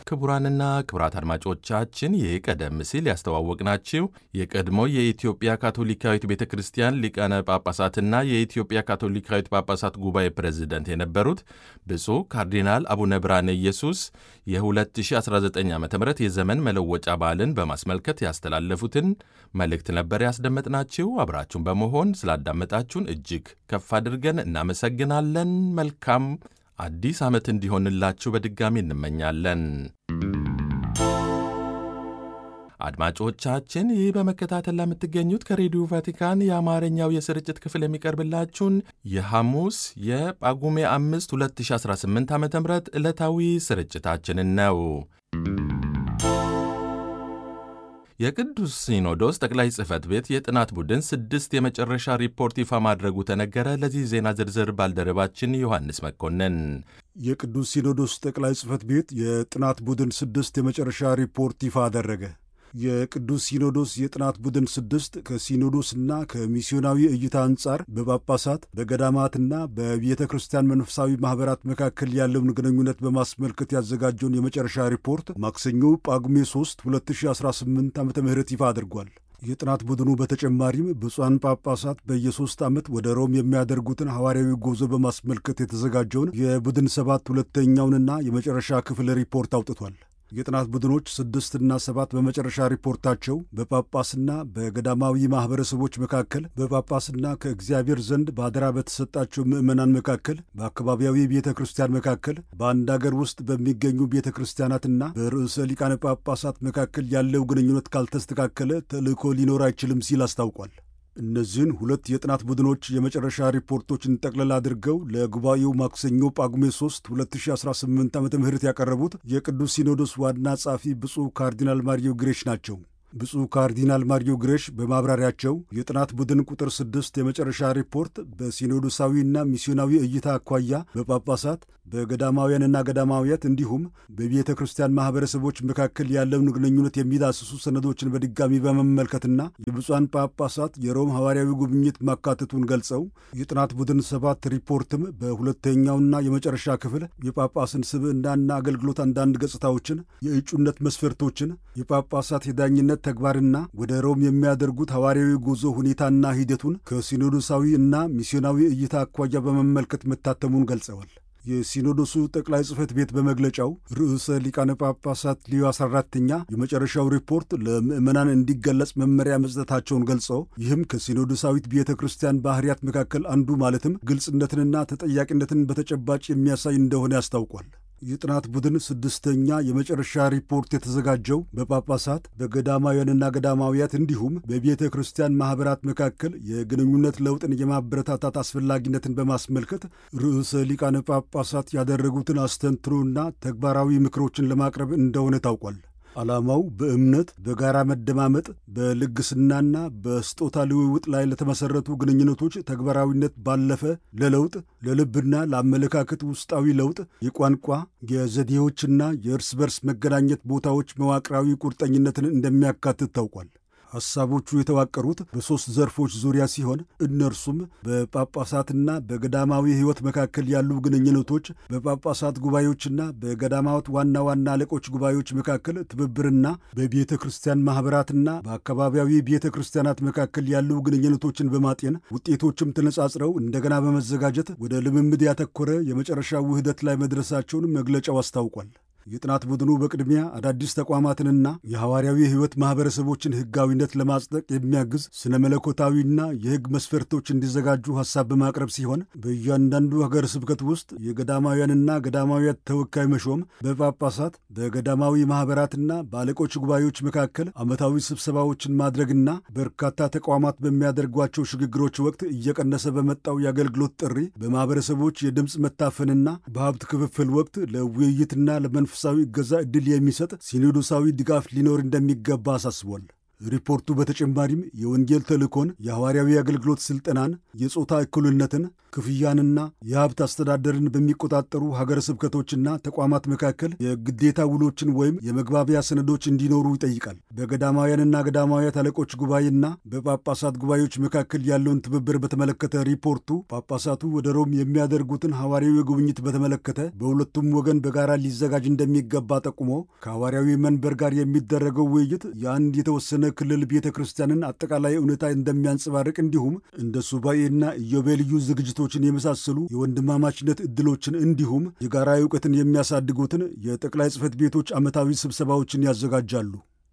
ክቡራንና ክቡራት አድማጮቻችን ይህ ቀደም ሲል ያስተዋወቅናችሁ የቀድሞ የኢትዮጵያ ካቶሊካዊት ቤተ ክርስቲያን ሊቃነ ጳጳሳትና የኢትዮጵያ ካቶሊካዊት ጳጳሳት ጉባኤ ፕሬዝደንት የነበሩት ብፁዕ ካርዲናል አቡነ ብርሃነ ኢየሱስ የ2019 ዓ ም የዘመን መለወጫ በዓልን በማስመልከት ያስተላለፉትን መልእክት ነበር ያስደመጥናችሁ። አብራችሁን በመሆን ስላዳመጣችሁን እጅግ ከፍ አድርገን እናመሰግናለን። መልካም አዲስ ዓመት እንዲሆንላችሁ በድጋሚ እንመኛለን። አድማጮቻችን ይህ በመከታተል ለምትገኙት ከሬዲዮ ቫቲካን የአማርኛው የስርጭት ክፍል የሚቀርብላችሁን የሐሙስ የጳጉሜ 5 2018 ዓ ም ዕለታዊ ስርጭታችንን ነው። የቅዱስ ሲኖዶስ ጠቅላይ ጽሕፈት ቤት የጥናት ቡድን 6 የመጨረሻ ሪፖርት ይፋ ማድረጉ ተነገረ። ለዚህ ዜና ዝርዝር ባልደረባችን ዮሐንስ መኮንን። የቅዱስ ሲኖዶስ ጠቅላይ ጽሕፈት ቤት የጥናት ቡድን 6 የመጨረሻ ሪፖርት ይፋ አደረገ። የቅዱስ ሲኖዶስ የጥናት ቡድን 6 ከሲኖዶስና ከሚስዮናዊ እይታ አንጻር በጳጳሳት በገዳማትና በቤተ ክርስቲያን መንፈሳዊ ማኅበራት መካከል ያለውን ግንኙነት በማስመልከት ያዘጋጀውን የመጨረሻ ሪፖርት ማክሰኞ ጳጉሜ 3 2018 ዓ ም ይፋ አድርጓል። የጥናት ቡድኑ በተጨማሪም ብፁዓን ጳጳሳት በየ3 ዓመት ወደ ሮም የሚያደርጉትን ሐዋርያዊ ጉዞ በማስመልከት የተዘጋጀውን የቡድን 7 ሁለተኛውንና የመጨረሻ ክፍል ሪፖርት አውጥቷል። የጥናት ቡድኖች 6 እና 7 በመጨረሻ ሪፖርታቸው በጳጳስና በገዳማዊ ማኅበረሰቦች መካከል፣ በጳጳስና ከእግዚአብሔር ዘንድ በአደራ በተሰጣቸው ምዕመናን መካከል፣ በአካባቢያዊ ቤተ ክርስቲያን መካከል፣ በአንድ አገር ውስጥ በሚገኙ ቤተ ክርስቲያናትና በርዕሰ ሊቃነ ጳጳሳት መካከል ያለው ግንኙነት ካልተስተካከለ ተልእኮ ሊኖር አይችልም ሲል አስታውቋል። እነዚህን 2 የጥናት ቡድኖች የመጨረሻ ሪፖርቶችን ጠቅለል አድርገው ለጉባኤው ማክሰኞ ጳጉሜ 3 2018 ዓ ም ያቀረቡት የቅዱስ ሲኖዶስ ዋና ጸሐፊ ብፁዕ ካርዲናል ማሪዮ ግሬሽ ናቸው። ብፁዕ ካርዲናል ማሪዮ ግሬሽ በማብራሪያቸው የጥናት ቡድን ቁጥር 6 የመጨረሻ ሪፖርት በሲኖዶሳዊና ሚስዮናዊ እይታ አኳያ በጳጳሳት በገዳማውያንና ገዳማውያት እንዲሁም በቤተ ክርስቲያን ማኅበረሰቦች መካከል ያለውን ግንኙነት የሚዳስሱ ሰነዶችን በድጋሚ በመመልከትና የብፁዓን ጳጳሳት የሮም ሐዋርያዊ ጉብኝት ማካተቱን ገልጸው የጥናት ቡድን 7 ሪፖርትም በሁለተኛውና የመጨረሻ ክፍል የጳጳስን ስብዕናና አገልግሎት አንዳንድ ገጽታዎችን፣ የእጩነት መስፈርቶችን፣ የጳጳሳት የዳኝነት ተግባርና ወደ ሮም የሚያደርጉት ሐዋርያዊ ጉዞ ሁኔታና ሂደቱን ከሲኖዶሳዊ እና ሚስዮናዊ እይታ አኳያ በመመልከት መታተሙን ገልጸዋል። የሲኖዶሱ ጠቅላይ ጽሕፈት ቤት በመግለጫው ርዕሰ ሊቃነ ጳጳሳት ሊዮ 14ኛ የመጨረሻው ሪፖርት ለምዕመናን እንዲገለጽ መመሪያ መስጠታቸውን ገልጸው ይህም ከሲኖዶሳዊት ቤተ ክርስቲያን ባሕርያት መካከል አንዱ ማለትም ግልጽነትንና ተጠያቂነትን በተጨባጭ የሚያሳይ እንደሆነ ያስታውቋል። የጥናት ቡድን 6ኛ የመጨረሻ ሪፖርት የተዘጋጀው በጳጳሳት በገዳማውያንና ገዳማውያት እንዲሁም በቤተ ክርስቲያን ማኅበራት መካከል የግንኙነት ለውጥን የማበረታታት አስፈላጊነትን በማስመልከት ርዕሰ ሊቃነ ጳጳሳት ያደረጉትን አስተንትኖና ተግባራዊ ምክሮችን ለማቅረብ እንደሆነ ታውቋል። ዓላማው በእምነት በጋራ መደማመጥ፣ በልግስናና በስጦታ ልውውጥ ላይ ለተመሠረቱ ግንኙነቶች ተግባራዊነት ባለፈ ለለውጥ፣ ለልብና ለአመለካከት ውስጣዊ ለውጥ፣ የቋንቋ የዘዴዎችና የእርስ በርስ መገናኘት ቦታዎች መዋቅራዊ ቁርጠኝነትን እንደሚያካትት ታውቋል። ሐሳቦቹ የተዋቀሩት በ3 ዘርፎች ዙሪያ ሲሆን እነርሱም በጳጳሳትና በገዳማዊ ሕይወት መካከል ያሉ ግንኙነቶች፣ በጳጳሳት ጉባኤዎችና በገዳማት ዋና ዋና አለቆች ጉባኤዎች መካከል ትብብርና በቤተ ክርስቲያን ማኅበራትና በአካባቢያዊ ቤተ ክርስቲያናት መካከል ያሉ ግንኙነቶችን በማጤን ውጤቶችም ተነጻጽረው እንደገና በመዘጋጀት ወደ ልምምድ ያተኮረ የመጨረሻ ውህደት ላይ መድረሳቸውን መግለጫው አስታውቋል። የጥናት ቡድኑ በቅድሚያ አዳዲስ ተቋማትንና የሐዋርያዊ ሕይወት ማኅበረሰቦችን ሕጋዊነት ለማጽደቅ የሚያግዝ ስነ መለኮታዊና የሕግ መስፈርቶች እንዲዘጋጁ ሐሳብ በማቅረብ ሲሆን በእያንዳንዱ ሀገረ ስብከት ውስጥ የገዳማውያንና ገዳማውያት ተወካይ መሾም፣ በጳጳሳት በገዳማዊ ማኅበራትና በአለቆች ጉባኤዎች መካከል ዓመታዊ ስብሰባዎችን ማድረግና በርካታ ተቋማት በሚያደርጓቸው ሽግግሮች ወቅት እየቀነሰ በመጣው የአገልግሎት ጥሪ በማኅበረሰቦች የድምፅ መታፈንና በሀብት ክፍፍል ወቅት ለውይይትና ለመንፈሳዊ እገዛ ዕድል የሚሰጥ ሲኖዶሳዊ ድጋፍ ሊኖር እንደሚገባ አሳስቧል። ሪፖርቱ በተጨማሪም የወንጌል ተልእኮን፣ የሐዋርያዊ አገልግሎት ሥልጠናን፣ የጾታ እኩልነትን፣ ክፍያንና የሀብት አስተዳደርን በሚቆጣጠሩ ሀገረ ስብከቶችና ተቋማት መካከል የግዴታ ውሎችን ወይም የመግባቢያ ሰነዶች እንዲኖሩ ይጠይቃል። በገዳማውያንና ገዳማውያት አለቆች ጉባኤና በጳጳሳት ጉባኤዎች መካከል ያለውን ትብብር በተመለከተ ሪፖርቱ ጳጳሳቱ ወደ ሮም የሚያደርጉትን ሐዋርያዊ ጉብኝት በተመለከተ በሁለቱም ወገን በጋራ ሊዘጋጅ እንደሚገባ ጠቁሞ ከሐዋርያዊ መንበር ጋር የሚደረገው ውይይት የአንድ የተወሰነ ክልል ቤተ ክርስቲያንን አጠቃላይ እውነታ እንደሚያንጸባርቅ እንዲሁም እንደ ሱባኤና ኢዮቤልዩ ዝግጅቶችን የመሳሰሉ የወንድማማችነት ዕድሎችን እንዲሁም የጋራ ዕውቀትን የሚያሳድጉትን የጠቅላይ ጽሕፈት ቤቶች ዓመታዊ ስብሰባዎችን ያዘጋጃሉ።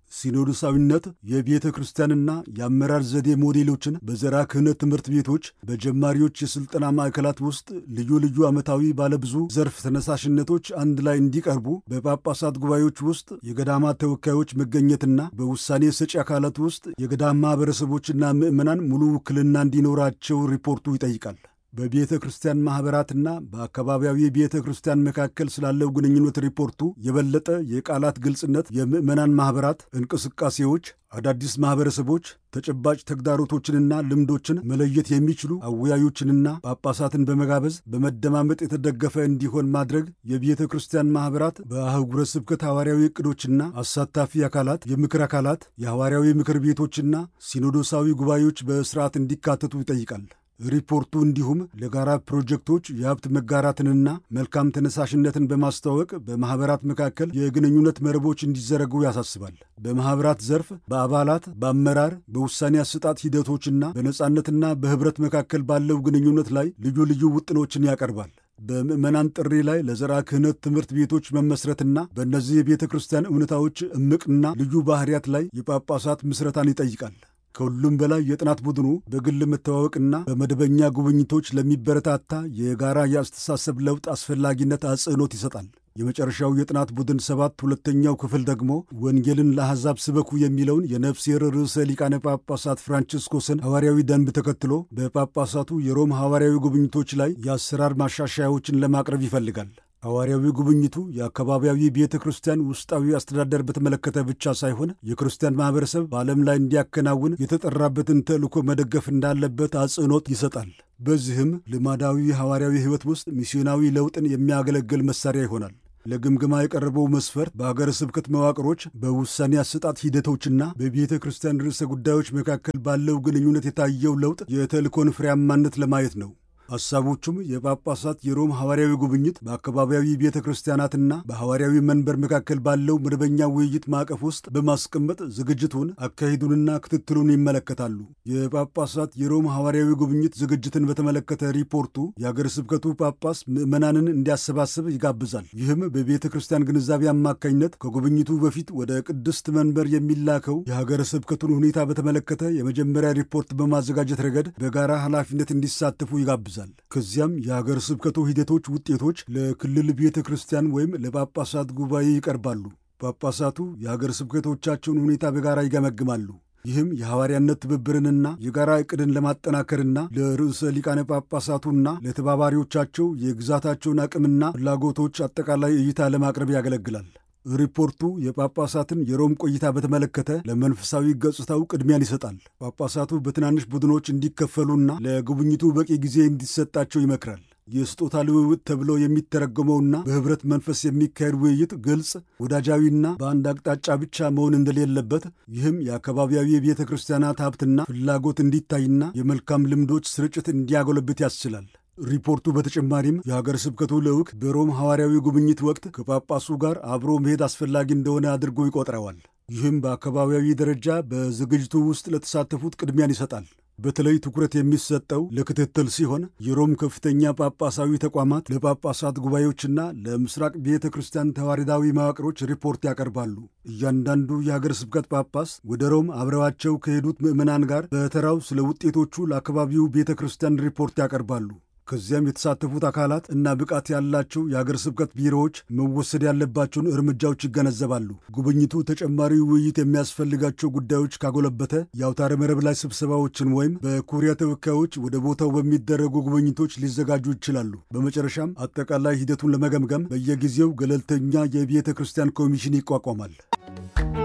ሲኖዶሳዊነት የቤተ ክርስቲያንና የአመራር ዘዴ ሞዴሎችን በዘራ ክህነት ትምህርት ቤቶች፣ በጀማሪዎች የሥልጠና ማዕከላት ውስጥ ልዩ ልዩ ዓመታዊ ባለብዙ ዘርፍ ተነሳሽነቶች አንድ ላይ እንዲቀርቡ በጳጳሳት ጉባኤዎች ውስጥ የገዳማት ተወካዮች መገኘትና በውሳኔ ሰጪ አካላት ውስጥ የገዳም ማኅበረሰቦችና ምዕመናን ሙሉ ውክልና እንዲኖራቸው ሪፖርቱ ይጠይቃል። በቤተ ክርስቲያን ማኅበራትና በአካባቢያዊ ቤተ ክርስቲያን መካከል ስላለው ግንኙነት ሪፖርቱ የበለጠ የቃላት ግልጽነት፣ የምዕመናን ማኅበራት እንቅስቃሴዎች፣ አዳዲስ ማኅበረሰቦች፣ ተጨባጭ ተግዳሮቶችንና ልምዶችን መለየት የሚችሉ አወያዮችንና ጳጳሳትን በመጋበዝ በመደማመጥ የተደገፈ እንዲሆን ማድረግ፣ የቤተ ክርስቲያን ማኅበራት በአህጉረ ስብከት ሐዋርያዊ ዕቅዶችና አሳታፊ አካላት፣ የምክር አካላት፣ የሐዋርያዊ ምክር ቤቶችና ሲኖዶሳዊ ጉባኤዎች በሥርዓት እንዲካተቱ ይጠይቃል። ሪፖርቱ እንዲሁም ለጋራ ፕሮጀክቶች የሀብት መጋራትንና መልካም ተነሳሽነትን በማስተዋወቅ በማኅበራት መካከል የግንኙነት መረቦች እንዲዘረጉ ያሳስባል። በማኅበራት ዘርፍ በአባላት፣ በአመራር፣ በውሳኔ አሰጣጥ ሂደቶችና በነጻነትና በኅብረት መካከል ባለው ግንኙነት ላይ ልዩ ልዩ ውጥኖችን ያቀርባል። በምዕመናን ጥሪ ላይ ለዘራ ክህነት ትምህርት ቤቶች መመስረትና በእነዚህ የቤተ ክርስቲያን እውነታዎች እምቅና ልዩ ባሕርያት ላይ የጳጳሳት ምስረታን ይጠይቃል። ከሁሉም በላይ የጥናት ቡድኑ በግል መተዋወቅና በመደበኛ ጉብኝቶች ለሚበረታታ የጋራ የአስተሳሰብ ለውጥ አስፈላጊነት አጽንዖት ይሰጣል። የመጨረሻው የጥናት ቡድን 7 ሁለተኛው ክፍል ደግሞ ወንጌልን ለአሕዛብ ስበኩ የሚለውን የነፍሴር ርዕሰ ሊቃነ ጳጳሳት ፍራንቺስኮስን ሐዋርያዊ ደንብ ተከትሎ በጳጳሳቱ የሮም ሐዋርያዊ ጉብኝቶች ላይ የአሰራር ማሻሻያዎችን ለማቅረብ ይፈልጋል። ሐዋርያዊ ጉብኝቱ የአካባቢያዊ ቤተ ክርስቲያን ውስጣዊ አስተዳደር በተመለከተ ብቻ ሳይሆን የክርስቲያን ማኅበረሰብ በዓለም ላይ እንዲያከናውን የተጠራበትን ተልእኮ መደገፍ እንዳለበት አጽንዖት ይሰጣል። በዚህም ልማዳዊ ሐዋርያዊ ሕይወት ውስጥ ሚስዮናዊ ለውጥን የሚያገለግል መሣሪያ ይሆናል። ለግምገማ የቀረበው መስፈርት በአገረ ስብከት መዋቅሮች፣ በውሳኔ አሰጣጥ ሂደቶችና በቤተ ክርስቲያን ርዕሰ ጉዳዮች መካከል ባለው ግንኙነት የታየው ለውጥ የተልእኮን ፍሬያማነት ለማየት ነው። ሐሳቦቹም የጳጳሳት የሮም ሐዋርያዊ ጉብኝት በአካባቢያዊ ቤተ ክርስቲያናትና በሐዋርያዊ መንበር መካከል ባለው መደበኛ ውይይት ማዕቀፍ ውስጥ በማስቀመጥ ዝግጅቱን፣ አካሄዱንና ክትትሉን ይመለከታሉ። የጳጳሳት የሮም ሐዋርያዊ ጉብኝት ዝግጅትን በተመለከተ ሪፖርቱ የአገረ ስብከቱ ጳጳስ ምዕመናንን እንዲያሰባስብ ይጋብዛል። ይህም በቤተ ክርስቲያን ግንዛቤ አማካኝነት ከጉብኝቱ በፊት ወደ ቅድስት መንበር የሚላከው የሀገረ ስብከቱን ሁኔታ በተመለከተ የመጀመሪያ ሪፖርት በማዘጋጀት ረገድ በጋራ ኃላፊነት እንዲሳተፉ ይጋብዛል። ከዚያም የሀገር ስብከቱ ሂደቶች ውጤቶች ለክልል ቤተ ክርስቲያን ወይም ለጳጳሳት ጉባኤ ይቀርባሉ። ጳጳሳቱ የሀገር ስብከቶቻቸውን ሁኔታ በጋራ ይገመግማሉ። ይህም የሐዋርያነት ትብብርንና የጋራ ዕቅድን ለማጠናከርና ለርዕሰ ሊቃነ ጳጳሳቱና ለተባባሪዎቻቸው የግዛታቸውን አቅምና ፍላጎቶች አጠቃላይ እይታ ለማቅረብ ያገለግላል። ሪፖርቱ የጳጳሳትን የሮም ቆይታ በተመለከተ ለመንፈሳዊ ገጽታው ቅድሚያን ይሰጣል። ጳጳሳቱ በትናንሽ ቡድኖች እንዲከፈሉና ለጉብኝቱ በቂ ጊዜ እንዲሰጣቸው ይመክራል። የስጦታ ልውውጥ ተብሎ የሚተረጎመውና በኅብረት መንፈስ የሚካሄድ ውይይት ግልጽ፣ ወዳጃዊና በአንድ አቅጣጫ ብቻ መሆን እንደሌለበት፣ ይህም የአካባቢያዊ የቤተ ክርስቲያናት ሀብትና ፍላጎት እንዲታይና የመልካም ልምዶች ስርጭት እንዲያጎለብት ያስችላል። ሪፖርቱ በተጨማሪም የሀገረ ስብከቱ ልዑክ በሮም ሐዋርያዊ ጉብኝት ወቅት ከጳጳሱ ጋር አብሮ መሄድ አስፈላጊ እንደሆነ አድርጎ ይቆጥረዋል። ይህም በአካባቢያዊ ደረጃ በዝግጅቱ ውስጥ ለተሳተፉት ቅድሚያን ይሰጣል። በተለይ ትኩረት የሚሰጠው ለክትትል ሲሆን የሮም ከፍተኛ ጳጳሳዊ ተቋማት ለጳጳሳት ጉባኤዎችና ለምስራቅ ቤተ ክርስቲያን ተዋረዳዊ መዋቅሮች ሪፖርት ያቀርባሉ። እያንዳንዱ የሀገረ ስብከት ጳጳስ ወደ ሮም አብረዋቸው ከሄዱት ምዕመናን ጋር በተራው ስለ ውጤቶቹ ለአካባቢው ቤተ ክርስቲያን ሪፖርት ያቀርባሉ። ከዚያም የተሳተፉት አካላት እና ብቃት ያላቸው የአገር ስብከት ቢሮዎች መወሰድ ያለባቸውን እርምጃዎች ይገነዘባሉ። ጉብኝቱ ተጨማሪ ውይይት የሚያስፈልጋቸው ጉዳዮች ካጎለበተ የአውታረ መረብ ላይ ስብሰባዎችን ወይም በኩሪያ ተወካዮች ወደ ቦታው በሚደረጉ ጉብኝቶች ሊዘጋጁ ይችላሉ። በመጨረሻም አጠቃላይ ሂደቱን ለመገምገም በየጊዜው ገለልተኛ የቤተ ክርስቲያን ኮሚሽን ይቋቋማል።